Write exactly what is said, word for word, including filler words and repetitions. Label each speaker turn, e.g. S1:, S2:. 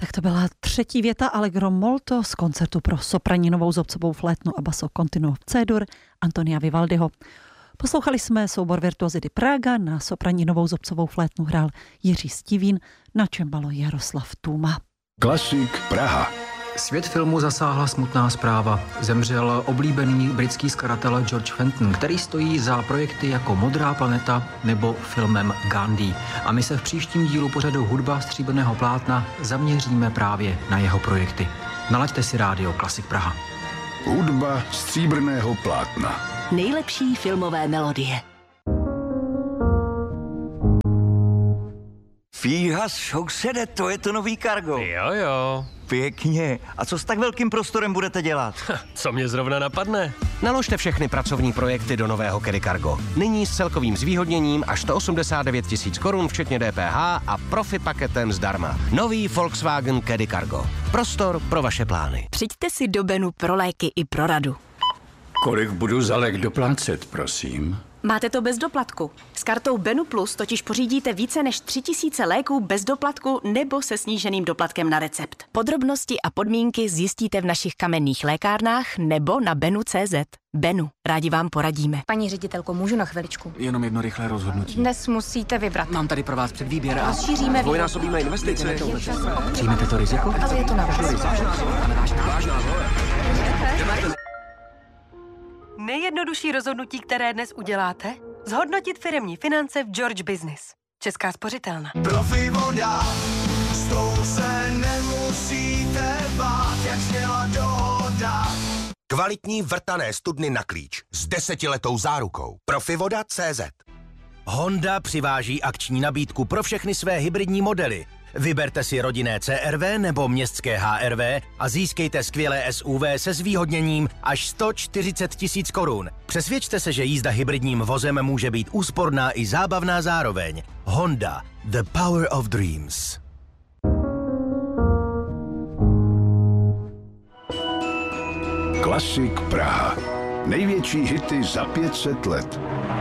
S1: Tak to byla třetí věta Allegro molto z koncertu pro sopraninovou zobcovou flétnu a basso continuo C-dur Antonia Vivaldiho. Poslouchali jsme soubor Virtuosity Praga, na sopraninovou zobcovou flétnu hrál Jiří Stivín, na čembalo Jaroslav Tůma.
S2: Klasik Praha.
S3: Svět filmu zasáhla smutná zpráva. Zemřel oblíbený britský skladatel George Fenton, který stojí za projekty jako Modrá planeta nebo filmem Gandhi. A my se v příštím dílu pořadu Hudba stříbrného plátna zaměříme právě na jeho projekty. Nalaďte si rádio Klasik Praha.
S2: Hudba stříbrného plátna.
S4: Nejlepší filmové melodie.
S5: Fíhas, šousede, to je to nový Cargo.
S6: Jo, jo.
S5: Pěkně. A co s tak velkým prostorem budete dělat?
S6: Co mě zrovna napadne?
S7: Naložte všechny pracovní projekty do nového Caddy Cargo. Nyní s celkovým zvýhodněním až sto osmdesát devět tisíc korun, včetně D P H a profi paketem zdarma. Nový Volkswagen Caddy Cargo. Prostor pro vaše plány.
S4: Přijďte si do Benu pro léky i pro radu.
S8: Kolik budu za lék doplácet, prosím?
S4: Máte to bez doplatku. S kartou Benu Plus totiž pořídíte více než tři tisíce léků bez doplatku nebo se sníženým doplatkem na recept. Podrobnosti a podmínky zjistíte v našich kamenných lékárnách nebo na benu tečka cé zet. Benu, rádi vám poradíme.
S9: Paní ředitelko, můžu na chviličku?
S10: Jenom jedno rychlé rozhodnutí.
S9: Dnes musíte vybrat.
S10: Mám tady pro vás předvýběr a...
S9: Rozšíříme...
S10: Dvojnásobíme investice. Přijmete to riziko?
S9: Ale je to na vás.
S11: Nejjednodušší rozhodnutí, které dnes uděláte? Zhodnotit firemní finance v George Business. Česká spořitelna.
S12: Profi voda, s tou se nemusíte bát, jak zněla dohoda.
S13: Kvalitní vrtané studny na klíč s desetiletou zárukou. Profivoda tečka cé zet. Honda přiváží akční nabídku pro všechny své hybridní modely. Vyberte si rodinné C R V nebo městské H R V a získejte skvělé S U V se zvýhodněním až sto čtyřicet tisíc korun. Přesvědčte se, že jízda hybridním vozem může být úsporná i zábavná zároveň. Honda. The power of dreams.
S2: Klasik Praha. Největší hity za pět set let.